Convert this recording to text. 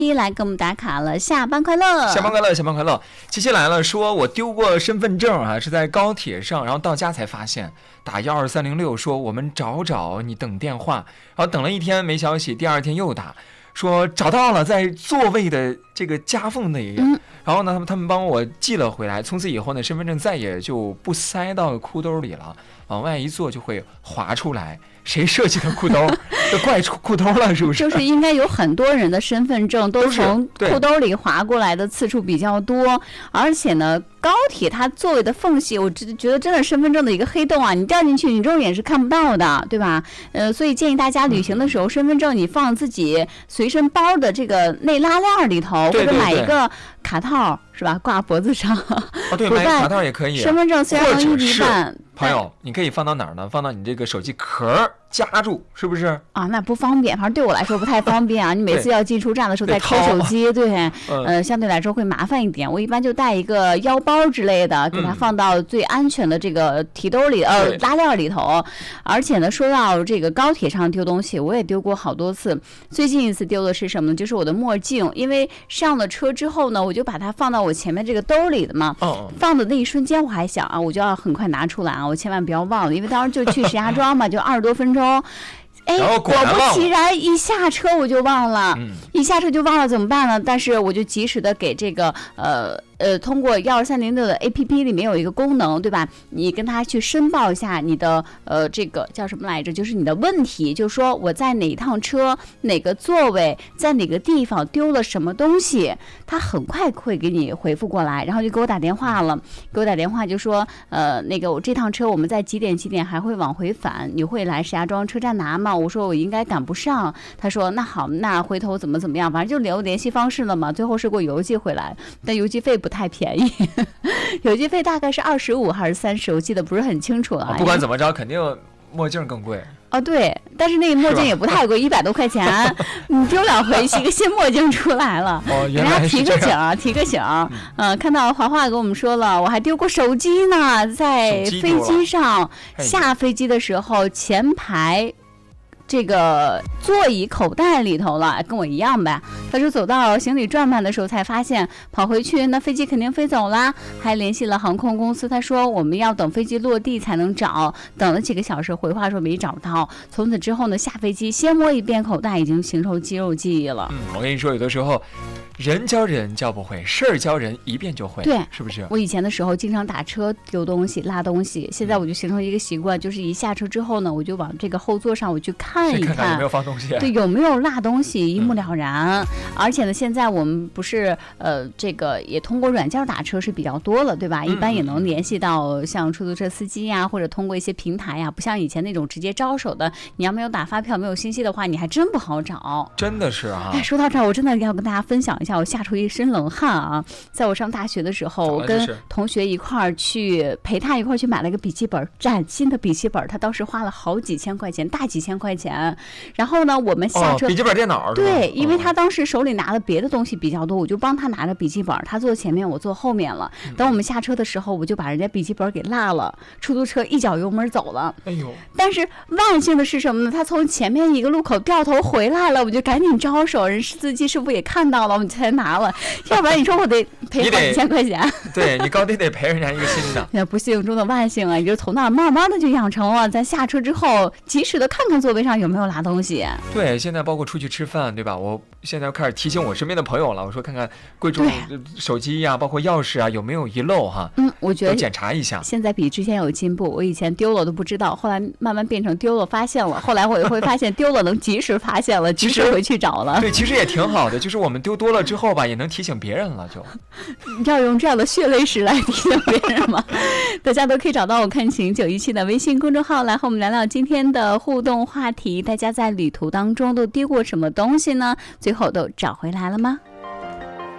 一来给我们打卡了，下班快乐， 下班快乐，下班快乐。七七来了，说我丢过身份证啊，是在高铁上，然后到家才发现，打12306说我们找你等电话，然后等了一天没消息，第二天又打，说找到了，在座位的这个夹缝里，然后呢，他们帮我寄了回来，从此以后呢，身份证再也就不塞到裤兜里了，往外一坐就会滑出来。谁设计的裤兜？这怪裤兜了，是不是？ 就是应该有很多人的身份证都从裤兜里滑过来的次数比较多，而且呢，高铁它座位的缝隙，我觉得真的身份证的一个黑洞啊，你掉进去，你肉眼是看不到的，对吧？所以建议大家旅行的时候，身份证你放自己随身包的这个内拉链里头，或者买一个卡套，是吧？挂脖子上。 哦，对，买卡套也可以。 身份证虽然能一半。 朋友，你可以放到哪儿呢？放到你这个手机壳夹住，是不是？ 啊，那不方便，反正对我来说不太方便啊。你每次要进出站的时候再抠手机，对，相对来说会麻烦一点。我一般就带一个腰包之类的，给它放到最安全的这个提兜里，拉链里头。而且呢，说到这个高铁上丢东西，我也丢过好多次。最近一次丢的是什么呢？就是我的墨镜，因为上了车之后呢，我就把它放到我前面这个兜里的嘛。放的那一瞬间，我还想啊，我就要很快拿出来啊。我千万不要忘了，因为当时就去石家庄嘛，就20多分钟。哎，果不其然，一下车我就忘了，一下车就忘了怎么办呢？但是我就及时的给这个通过12306的 APP 里面有一个功能，对吧？你跟他去申报一下你的这个叫什么来着？就是你的问题，就是说我在哪一趟车、哪个座位、在哪个地方丢了什么东西，他很快会给你回复过来，然后就给我打电话了，给我打电话就说那个我这趟车我们在几点还会往回返，你会来石家庄车站拿吗？我说我应该赶不上，他说那好，那回头怎么样，反正就留联系方式了嘛。最后是给我邮寄回来，但邮寄费不太便宜，邮寄费大概是25还是30，我记得不是很清楚了。 不管怎么着，肯定墨镜更贵。 哦，对，但是那个墨镜也不太贵，100多块钱，你丢2回，一个新墨镜出来了。 哦， 原来是这样。提个醒。看到华华跟我们说了，我还丢过手机呢，在飞机上下飞机的时候，前排这个座椅口袋里头了，跟我一样呗。他说走到行李转盘的时候才发现，跑回去那飞机肯定飞走啦，还联系了航空公司。他说我们要等飞机落地才能找，等了几个小时，回话说没找到。从此之后呢，下飞机先摸一遍口袋，已经形成肌肉记忆了。 我跟你说，有的时候人教人教不会，事儿教人一遍就会， 对， 是不是？ 我以前的时候经常打车丢东西、拉东西，现在我就形成一个习惯，就是一下车之后呢，我就往这个后座上我去看一看有没有放东西， 对，有没有落东西，一目了然。而且呢，现在我们不是这个也通过软件打车是比较多了，对吧？一般也能联系到像出租车司机呀，或者通过一些平台呀，不像以前那种直接招手的，你要没有打发票、没有信息的话，你还真不好找。 真的是啊！ 哎，说到这儿，我真的要跟大家分享一下，我吓出一身冷汗啊！在我上大学的时候，我跟同学一块儿去陪他一块儿去买了个笔记本，崭新的笔记本，他当时花了好几千块钱，大几千块钱。然后呢，我们下车， 笔记本电脑， 对，因为他当时手里拿的别的东西比较多，我就帮他拿着笔记本，他坐前面，我坐后面了。等我们下车的时候，我就把人家笔记本给落了，出租车一脚油门走了。 哎呦！ 但是万幸的是什么呢？他从前面一个路口掉头回来了，我就赶紧招手，人司机师傅也看到了，我们才拿了。要不然你说我得赔好几千块钱。 对，你高低得赔人家一个新的。 那不幸中的万幸啊！你就从那儿慢慢的就养成了，在下车之后及时的看看座位上有没有落东西。 对，现在包括出去吃饭，对吧？我现在要开始提醒我身边的朋友了，我说看看贵重手机呀，包括钥匙啊有没有遗漏哈。 我觉得检查一下。 现在比之前有进步，我以前丢了都不知道，后来慢慢变成丢了发现了，后来我也会发现丢了能及时发现了，及时回去找了。 对，其实也挺好的，就是我们丢多了之后吧，也能提醒别人了就。 要用这样的血泪史来提醒别人吗？大家都可以找到我看晴917的微信公众号来和我们聊聊今天的互动话题。大家在旅途当中都丢过什么东西呢？最后都找回来了吗？